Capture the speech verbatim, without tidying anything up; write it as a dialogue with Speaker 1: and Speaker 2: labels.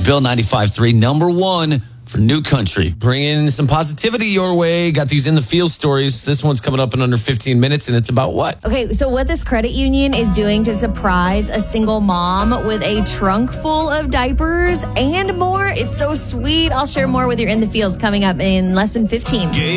Speaker 1: Bill ninety-five point three, number one for New Country.
Speaker 2: Bringing some positivity your way. Got these in the field stories. This one's coming up in under fifteen minutes, and it's about what?
Speaker 3: Okay, so what this credit union is doing to surprise a single mom with a trunk full of diapers and more. It's so sweet. I'll share more with your In the Fields coming up in less than fifteen.